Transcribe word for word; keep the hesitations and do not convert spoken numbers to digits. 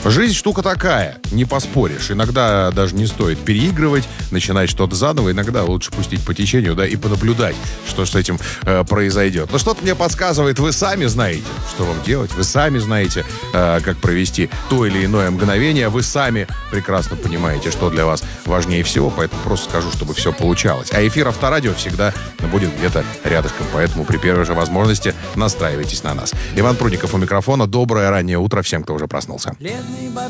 Жизнь штука такая, не поспоришь. Иногда даже не стоит переигрывать, начинать что-то заново. Иногда лучше пустить по течению, да, и понаблюдать, что с этим э, произойдет. Но что-то мне подсказывает, вы сами знаете, что вам делать. Вы сами знаете, э, как провести то или иное мгновение. Вы сами прекрасно понимаете, что для вас важнее всего. Поэтому просто скажу, чтобы все получалось. А эфир Авторадио всегда будет где-то рядышком. Поэтому при первой же возможности настраивайтесь на нас. Иван Прудников у микрофона. Доброе раннее утро всем, кто уже проснулся.